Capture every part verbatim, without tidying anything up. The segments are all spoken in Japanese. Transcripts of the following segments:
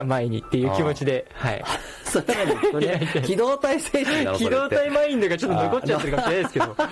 前にっていう気持ちで、はい。 それはね、機動隊精神なの？ 機動隊マインドがちょっと残っちゃってるかもしれないですけど。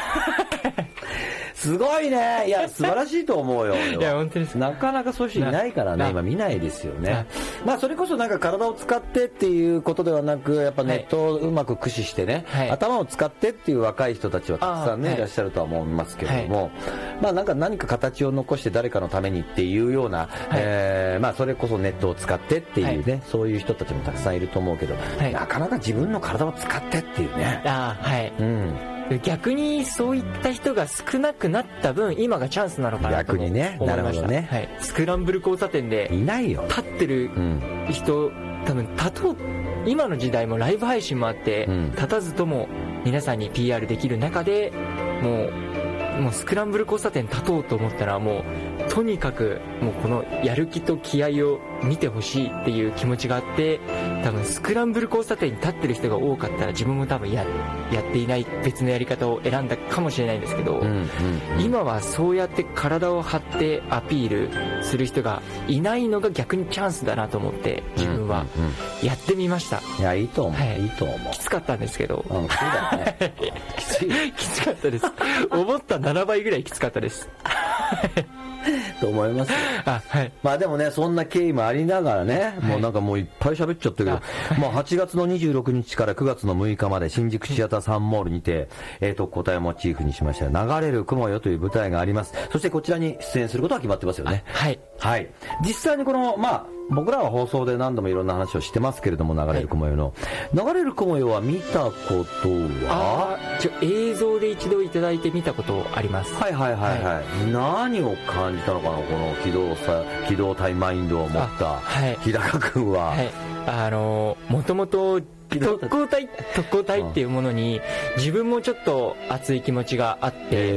すごいね。いや、素晴らしいと思うよ。 いや、本当です。 なかなかそういう人いないからね、今見ないですよね。まあ、それこそなんか体を使ってっていうことではなく、やっぱネットをうまく駆使してね、はい、頭を使ってっていう若い人たちはたくさんね、はい、いらっしゃるとは思いますけれども、はい、まあ、なんか何か形を残して誰かのためにっていうような、はい、えー、まあ、それこそネットを使ってっていうね、はい、そういう人たちもたくさんいると思うけど、はい、なかなか自分の体を使ってっていうね。 ああ、はい。 うん。 逆にそういった人が少なくなった分今がチャンスなのかなと思いました。逆にね、なるほどね、はい、スクランブル交差点でいないよ立ってる人、うん、多分立とう今の時代もライブ配信もあって、うん、立たずとも皆さんに ピーアール できる中でもうもうスクランブル交差点立とうと思ったらもうとにかくもうこのやる気と気合を見てほしいっていう気持ちがあって多分スクランブル交差点に立ってる人が多かったら自分も多分 や, やっていない別のやり方を選んだかもしれないんですけど、うんうんうん、今はそうやって体を張ってアピールする人がいないのが逆にチャンスだなと思って自分はやってみました。 いやいいと思う、はい、いいと思う。 きつかったんですけど、 うん、きついだねきついきつかったです思ったななばいぐらいきつかったですと思いますよ。 あ、はい、 まあでもねそんな経緯もありながらね、はい、もうなんかもういっぱい喋っちゃったけど、まあはちがつのにじゅうろくにちからくがつのむいかまで新宿シアターサンモールにて、えーと答えをモチーフにしました流れる雲よという舞台があります。そしてこちらに出演することは決まってますよね。 はいはい。実際にこのまあ僕らは放送で何度もいろんな話をしてますけれども流れる雲よの、はい、流れる雲よは見たことはあちょ映像で一度いただいて見たことあります。 はいはいはいはい、はい、何を感じたのかなこの機動さ機動隊マインドを持った日高君は。 はい、あのもともと特攻隊特攻隊っていうものに自分もちょっと熱い気持ちがあって、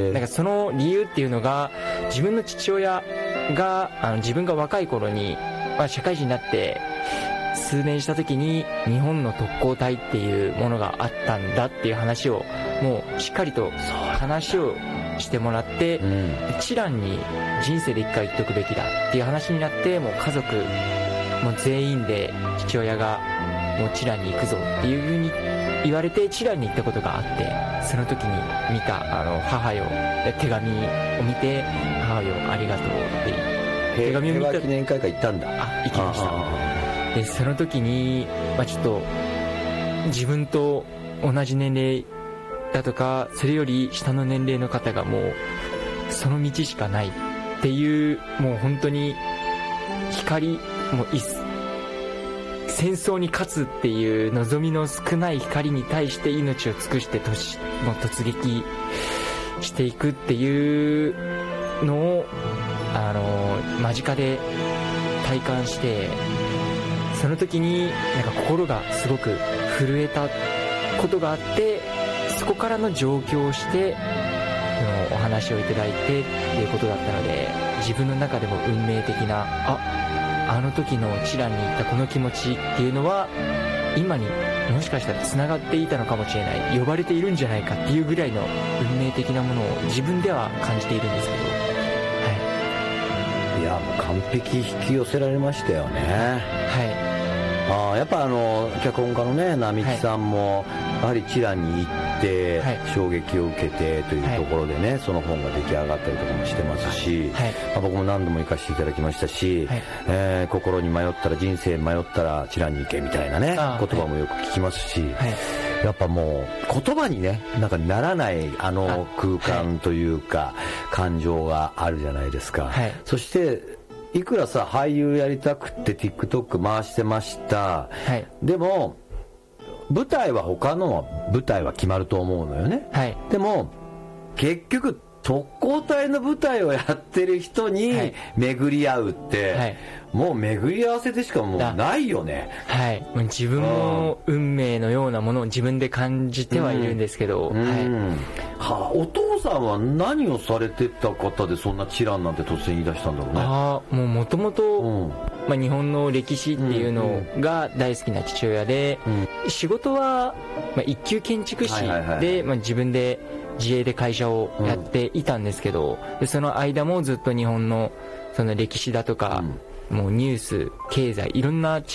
なんかその理由っていうのが自分の父親があの自分が若い頃に、まあ、社会人になって数年した時に日本の特攻隊っていうものがあったんだっていう話をもうしっかりと話をしてもらって、うん、チランに人生で一回言っとくべきだっていう話になってもう家族もう全員で父親がもうチランに行くぞっていう風に言われてチランに行ったことがあってその時に見たあの母よ手紙を見て母よありがとうって手紙を見た平和記念会館行ったんだ。 あ行きました。でその時に、まあ、ちょっと自分と同じ年齢だとかそれより下の年齢の方がもうその道しかないっていうもう本当に光もう一戦争に勝つっていう望みの少ない光に対して命を尽くして突もう突撃していくっていうのをあの間近で体感してその時になんか心がすごく震えたことがあってそこからの上京をしてのお話をいただいてっていうことだったので自分の中でも運命的なああの時のチランに行ったこの気持ちっていうのは今にもしかしたらつながっていたのかもしれない呼ばれているんじゃないかっていうぐらいの運命的なものを自分では感じているんですけど、 はい、いやもう完璧引き寄せられましたよね。 はいあやっぱあの脚本家のね並木さんも、はい、やはりチランに行って衝撃を受けてというところでね、はい、その本が出来上がったりとかもしてますし、はいまあ、僕も何度も行かせていただきましたし、はいえー、心に迷ったら人生迷ったらチランに行けみたいなね言葉もよく聞きますし、はい、やっぱもう言葉にねなんかならないあの空間というか、はい、感情があるじゃないですか、はい、そしていくらさ俳優やりたくって TikTok 回してました、はい、でも舞台は他の舞台は決まると思うのよね、はい、でも結局特攻隊の舞台をやってる人に巡り合うって、はい、もう巡り合わせでしかもうないよね。 はい、もう自分も運命のようなものを自分で感じてはいるんですけど、うんはいはあ、お父さんは何をされてた方でそんなチランなんて突然言い出したんだろうね。あもう元々、まあ、日本の歴史っていうのが大好きな父親で、うんうん、仕事は、まあ、一級建築士で、はいはいはいまあ、自分で自営で会社をやっていたんですけど、うん、でその間もずっと日本のその歴史だとか、うん、もうニュース経済いろんな知